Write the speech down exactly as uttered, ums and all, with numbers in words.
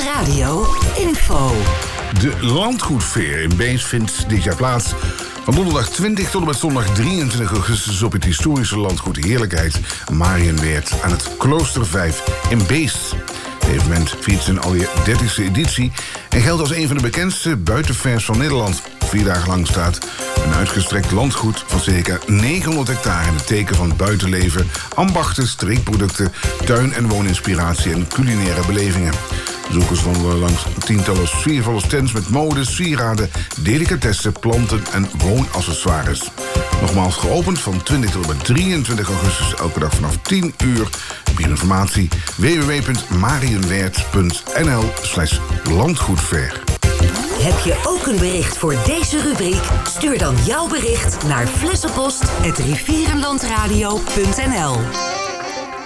Radio info. De Landgoedveer in Beest vindt dit jaar plaats van donderdag twintig tot en met zondag drieëntwintig augustus op het historische landgoed Heerlijkheid Mariënweerd aan het Klooster vijf in Beest. Het evenement viert zijn alweer dertigste editie en geldt als een van de bekendste buitenfairs van Nederland. Vier dagen lang staat een uitgestrekt landgoed van circa negenhonderd hectare in het teken van buitenleven, ambachten, streekproducten, tuin- en wooninspiratie en culinaire belevingen. Bezoekers wandelen langs tientallen sfeervolle stands met mode, sieraden, delicatessen, planten en woonaccessoires. Nogmaals geopend van twintig tot en met drieëntwintig augustus, elke dag vanaf tien uur. Meer informatie w w w punt mariënweerd punt n l slash landgoedver. Heb je ook een bericht voor deze rubriek? Stuur dan jouw bericht naar flessenpost apenstaartje rivierenlandradio punt n l.